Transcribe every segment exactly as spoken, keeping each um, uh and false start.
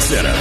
Center.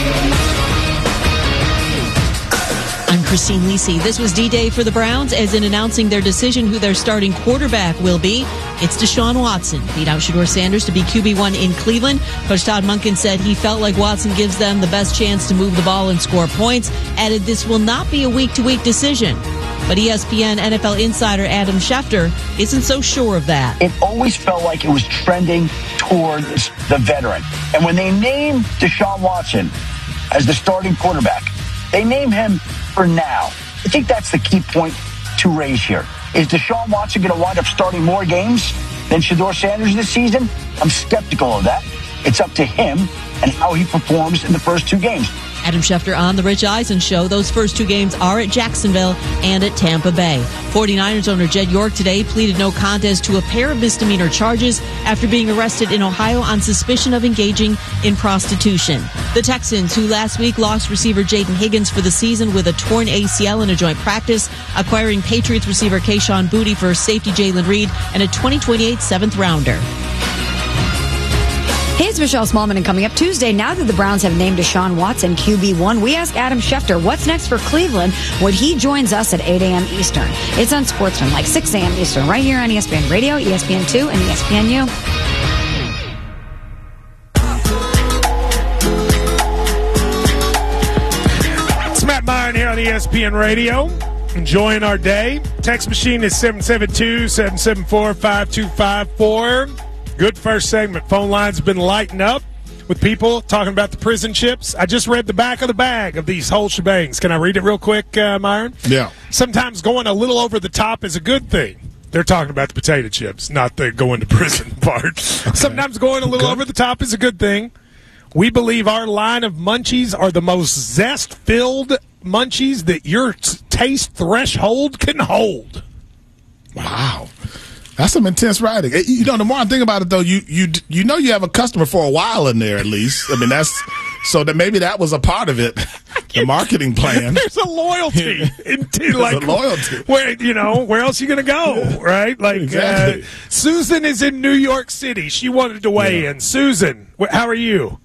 I'm Christine Lisi. This was D-Day for the Browns, as in announcing their decision who their starting quarterback will be. It's Deshaun Watson. Beat out Shedeur Sanders to be Q B one in Cleveland. Coach Todd Monken said he felt like Watson gives them the best chance to move the ball and score points. Added this will not be a week-to-week decision. But E S P N N F L insider Adam Schefter isn't so sure of that. It always felt like it was trending towards the veteran. And when they named Deshaun Watson as the starting quarterback, they name him for now. I think that's the key point to raise here. Is Deshaun Watson going to wind up starting more games than Shedeur Sanders this season? I'm skeptical of that. It's up to him and how he performs in the first two games. Adam Schefter on The Rich Eisen Show. Those first two games are at Jacksonville and at Tampa Bay. forty-niners owner Jed York today pleaded no contest to a pair of misdemeanor charges after being arrested in Ohio on suspicion of engaging in prostitution. The Texans, who last week lost receiver Jaden Higgins for the season with a torn A C L in a joint practice, acquiring Patriots receiver Kayshon Boutte for safety Jalen Reed and a twenty twenty-eight seventh rounder. Hey, it's Michelle Smallman, and coming up Tuesday, now that the Browns have named Deshaun Watson Q B one, we ask Adam Schefter what's next for Cleveland when he joins us at eight a.m. Eastern. It's on Sportsman, like six a.m. Eastern, right here on E S P N Radio, E S P N two, and E S P N U. It's Matt Byron here on E S P N Radio. Enjoying our day. Text machine is seven seven two, seven seven four, five two five four. Good first segment. Phone lines have been lighting up with people talking about the prison chips. I just read the back of the bag of these whole shebangs. Can I read it real quick, uh, Myron? Yeah. Sometimes going a little over the top is a good thing. They're talking about the potato chips, not the going to prison part. Okay. Sometimes going a little good. over the top is a good thing. We believe our line of munchies are the most zest-filled munchies that your taste threshold can hold. Wow. That's some intense writing. You know, the more I think about it, though, you you you know you have a customer for a while in there at least. I mean, that's so that maybe that was a part of it, the marketing plan. There's a loyalty, into, like a loyalty. Where you know where else are you going to go, right? Like exactly. uh, Susan is in New York City. She wanted to weigh yeah. in. Susan, how are you?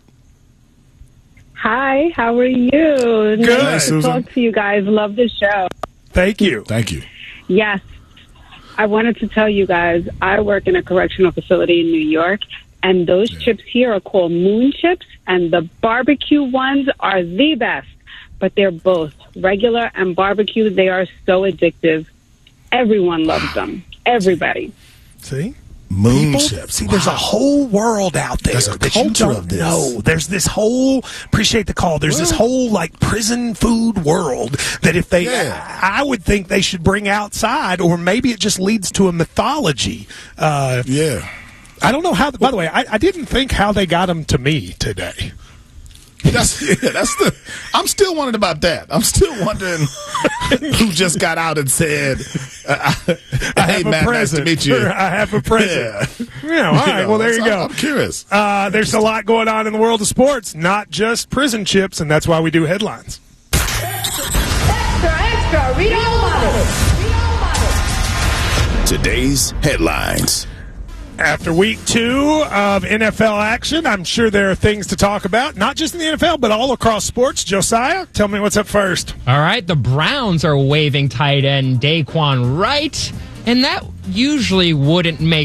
Hi, how are you? Good. Nice to talk to you guys. Love the show. Thank you. Thank you. Yes. I wanted to tell you guys, I work in a correctional facility in New York, and those yeah. chips here are called Moon Chips, and the barbecue ones are the best. But they're both regular and barbecue. They are so addictive. Everyone loves them. Everybody. See? Moon People, chips. See, wow. there's a whole world out there there's a that culture you don't of this. know. There's this whole, appreciate the call, there's well, this whole, like, prison food world that if they, yeah. I, I would think they should bring outside, or maybe it just leads to a mythology. Uh, yeah. I don't know how, by the way, I, I didn't think how they got them to me today. That's yeah, that's the. I'm still wondering about that. I'm still wondering who just got out and said, uh, I "Hey, have Matt, a present. nice to meet you." I have a present. Yeah. yeah all right. You know, well, there you I'm, go. I'm curious. Uh, there's a lot going on in the world of sports, not just prison chips, and that's why we do headlines. Extra, extra. Read all about it. Read all about it. Today's headlines. After week two of N F L action, I'm sure there are things to talk about, not just in the N F L, but all across sports. Josiah, tell me what's up first. All right, the Browns are waiving tight end Daquan Wright, and that usually wouldn't make